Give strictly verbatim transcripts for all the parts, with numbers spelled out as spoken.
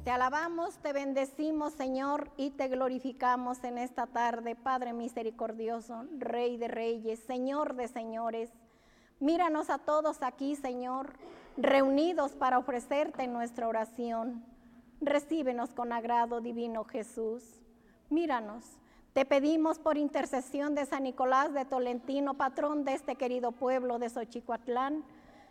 Te alabamos, te bendecimos, Señor, y te glorificamos en esta tarde, Padre misericordioso, Rey de reyes, Señor de señores. Míranos a todos aquí, Señor, reunidos para ofrecerte nuestra oración. Recíbenos con agrado, divino Jesús. Míranos, te pedimos por intercesión de San Nicolás de Tolentino, patrón de este querido pueblo de Xochicuatlán,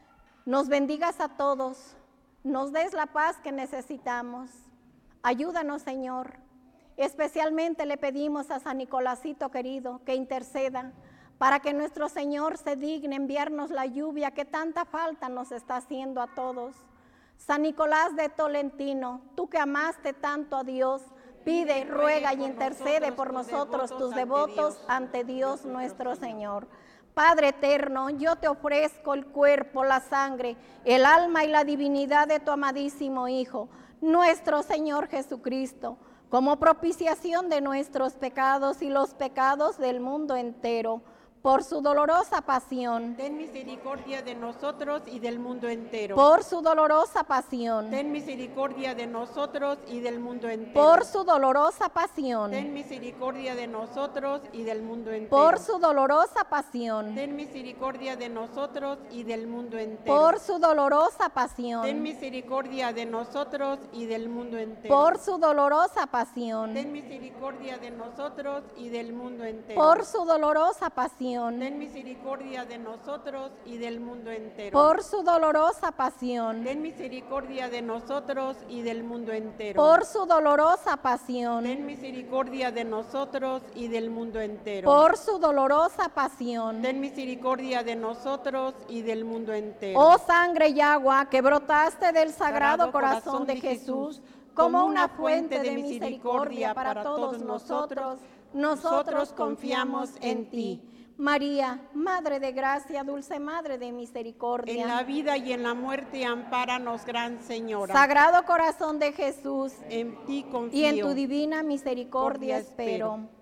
nos bendigas a todos, nos des la paz que necesitamos. Ayúdanos, Señor. Especialmente le pedimos a San Nicolásito querido que interceda para que nuestro Señor se digne enviarnos la lluvia que tanta falta nos está haciendo a todos. San Nicolás de Tolentino, tú que amaste tanto a Dios, pide, ruega y intercede por nosotros, tus devotos, ante Dios nuestro Señor. Padre eterno, yo te ofrezco el cuerpo, la sangre, el alma y la divinidad de tu amadísimo Hijo, nuestro Señor Jesucristo, como propiciación de nuestros pecados y los pecados del mundo entero. Por su dolorosa pasión, ten misericordia de nosotros y del mundo entero. Por su dolorosa pasión, ten misericordia de nosotros y del mundo entero. Por su dolorosa pasión, ten misericordia de nosotros y del mundo entero. Por su dolorosa pasión, ten misericordia de nosotros y del mundo entero. Por su dolorosa pasión, ten misericordia de nosotros y del mundo entero. Por su dolorosa pasión, ten misericordia de nosotros y del mundo entero. Por su dolorosa pasión, ten misericordia de nosotros y del mundo entero. Por su dolorosa pasión, ten misericordia de nosotros y del mundo entero. Por su dolorosa pasión, ten misericordia de nosotros y del mundo entero. Por su dolorosa pasión, ten misericordia de nosotros y del mundo entero. Oh sangre y agua que brotaste del sagrado corazón de Jesús, como una fuente de misericordia para todos nosotros, nosotros confiamos en ti. María, Madre de gracia, dulce Madre de misericordia. En la vida y en la muerte, ampáranos, Gran Señora. Sagrado corazón de Jesús, en ti confío. y en tu divina misericordia espero.